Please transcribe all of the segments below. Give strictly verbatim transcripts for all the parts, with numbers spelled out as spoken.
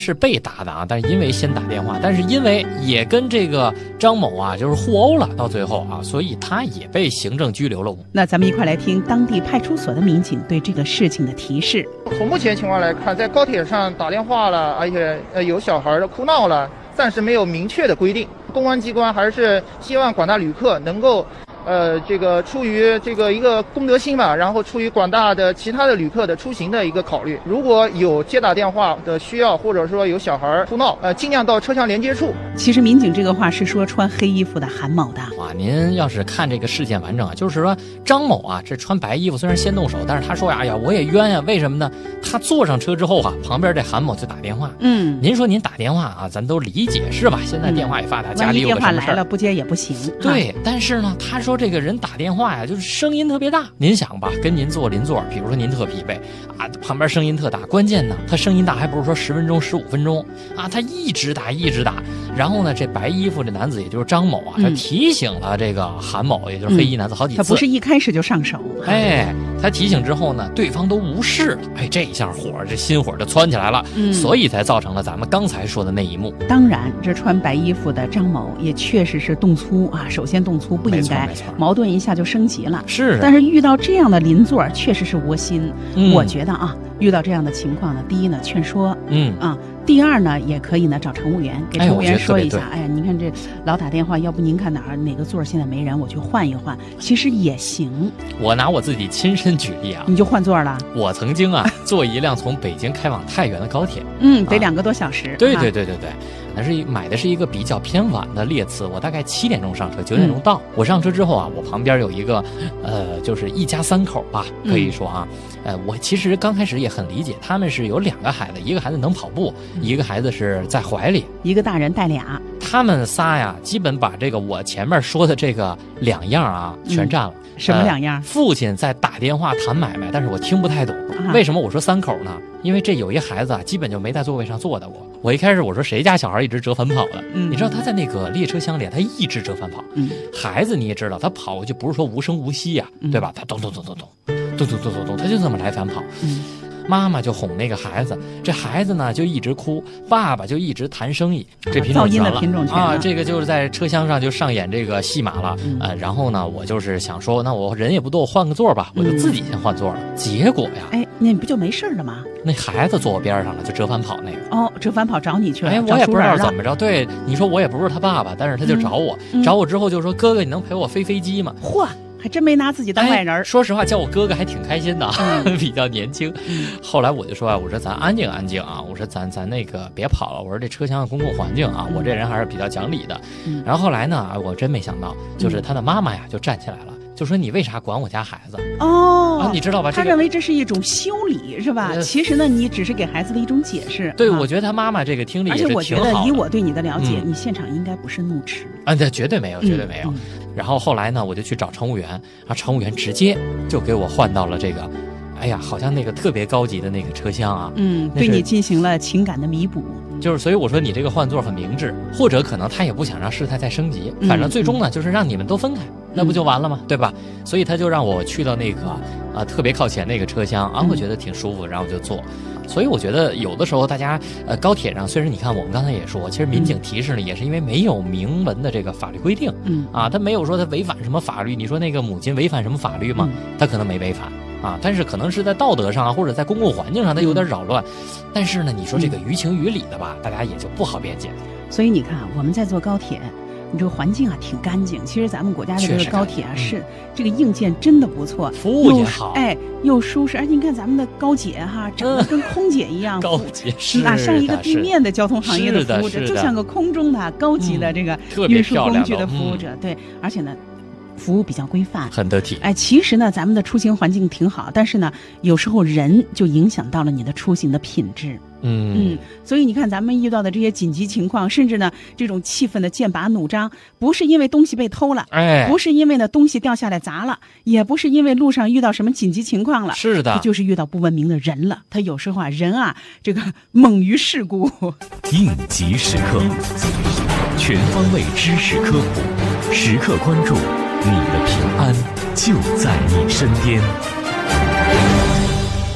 是被打的啊，但是因为先打电话，但是因为也跟这个张某啊就是互殴了，到最后啊，所以他也被行政拘留了。 那咱们一块来听当地派出所的民警对这个事情的提示。 从目前情况来看，在高铁上打电话了，而且呃有小孩的哭闹了，暂时没有明确的规定。公安机关还是希望广大旅客能够。呃，这个出于这个一个公德心吧，然后出于广大的其他的旅客的出行的一个考虑，如果有接打电话的需要，或者说有小孩哭闹，呃，尽量到车厢连接处。 其实民警这个话是说穿黑衣服的韩某的。 哇，您要是看这个事件完整啊，就是说张某啊，这穿白衣服虽然先动手，但是他说呀，哎呀，我也冤呀，为什么呢？他坐上车之后啊，旁边这韩某就打电话。 嗯， 您说您打电话啊，咱都理解是吧？现在电话也发达，嗯、家里有个什么事儿， 万一电话来了不接也不行。 对，啊、但是呢，他说这个人打电话呀，就是声音特别大。您想吧，跟您坐邻座，比如说您特疲惫啊，旁边声音特大，关键呢，他声音大还不是说十分钟、十五分钟啊，他一直打一直打。然后呢，这白衣服这男子也就是张某啊，他提醒了这个韩某，也就是黑衣男子好几次。 他不是一开始就上手。 哎，他提醒之后呢，对方都无视了。哎，这一下火，这心火就窜起来了，嗯、所以才造成了咱们刚才说的那一幕。 当然，这穿白衣服的张某也确实是动粗啊，首先动粗不应该，矛盾一下就升级了。 是， 但是遇到这样的邻座，确实是窝心。 嗯、 我觉得啊，遇到这样的情况呢，第一呢，劝说， 嗯啊。第二呢，也可以呢找乘务员，给乘务员说一下，哎呀，您看这老打电话，要不您看哪儿哪个座现在没人，我去换一换，其实也行。 我拿我自己亲身举例啊， 你就换座了。 我曾经啊坐一辆从北京开往太原的高铁， 嗯，得两个多小时。 啊、对对对对对，那是买的是一个比较偏晚的列次，我大概七点钟上车，九点钟到。嗯、我上车之后啊，我旁边有一个，呃，就是一家三口吧，可以说啊，嗯、呃，我其实刚开始也很理解，他们是有两个孩子，一个孩子能跑步。一个孩子是在怀里， 一个大人带俩， 他们仨呀，基本把这个我前面说的这个两样啊全占了。 嗯、什么两样、呃？ 父亲在打电话谈买卖，但是我听不太懂。啊、为什么我说三口呢？因为这有一孩子啊，基本就没在座位上坐的。我我一开始我说谁家小孩一直折返跑的？嗯，你知道他在那个列车厢里，他一直折返跑。嗯，孩子你也知道，他跑过去不是说无声无息呀、啊，嗯、对吧？他咚咚咚咚咚咚咚咚咚咚，他就这么来返跑。嗯。妈妈就哄那个孩子，这孩子呢就一直哭，爸爸就一直谈生意，这品种全了， 噪音的品种全啊，这个就是在车厢上就上演这个戏码了， 嗯、 呃，然后呢，我就是想说，那我人也不多，我换个座吧，我就自己先换座了。嗯、结果呀， 哎，那不就没事了吗？ 那孩子坐我边上了，就折返跑那个。 哦，折返跑找你去了。 哎，我也不知道怎么着。对，你说我也不是他爸爸，但是他就找我，嗯、找我之后就说：“哥哥，你能陪我飞飞机吗？” 嚯！还真没拿自己当外人、 哎。说实话，叫我哥哥还挺开心的，嗯、比较年轻。嗯、后来我就说啊，我说咱安静安静啊，我说咱咱那个别跑了，我说这车厢的公共环境啊，嗯、我这人还是比较讲理的。嗯、然后后来呢，我真没想到，就是他的妈妈呀就站起来了。就说你为啥管我家孩子？ 哦、 啊，你知道吧？ 他认为这是一种修理，是吧？呃、其实呢，你只是给孩子的一种解释。 对， 啊、 我觉得他妈妈这个听力也是挺好的。 而且我觉得，以我对你的了解，嗯、你现场应该不是怒斥啊，这绝对没有，绝对没有。 嗯嗯、 然后后来呢，我就去找乘务员，然后乘务员直接就给我换到了这个，哎呀，好像那个特别高级的那个车厢啊。 嗯，对你进行了情感的弥补。 就是，所以我说你这个换座很明智，或者可能他也不想让事态再升级，反正最终呢，就是让你们都分开。那不就完了吗？对吧？所以他就让我去到那个呃特别靠前那个车厢啊，我觉得挺舒服，然后我就坐。所以我觉得有的时候大家呃高铁上，虽然你看我们刚才也说，其实民警提示呢，也是因为没有明文的这个法律规定，嗯啊，他没有说他违反什么法律。你说那个母亲违反什么法律吗？他可能没违反啊，但是可能是在道德上啊，或者在公共环境上他有点扰乱。但是呢，你说这个于情于理的吧，大家也就不好辩解。 所以你看，我们在坐高铁。你这个环境啊挺干净，其实咱们国家的这个高铁啊是、嗯、这个硬件真的不错， 服务也好， 哎又舒适，而且你看咱们的高姐哈、啊，长得跟空姐一样， 嗯、高姐是哪像一个地面的交通行业的服务者，就像个空中的高级的这个运输工具的服务者，嗯、对，而且呢。服务比较规范， 很得体。 哎，其实呢，咱们的出行环境挺好，但是呢，有时候人就影响到了你的出行的品质。 嗯嗯，所以你看，咱们遇到的这些紧急情况，甚至呢，这种气愤的剑拔弩张，不是因为东西被偷了， 哎， 不是因为呢东西掉下来砸了，也不是因为路上遇到什么紧急情况了， 是的， 就是遇到不文明的人了。他有时候啊，人啊，这个猛于事故。 应急时刻，全方位知识科普，时刻关注。你的平安就在你身边。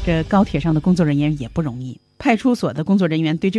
这高铁上的工作人员也不容易，派出所的工作人员对这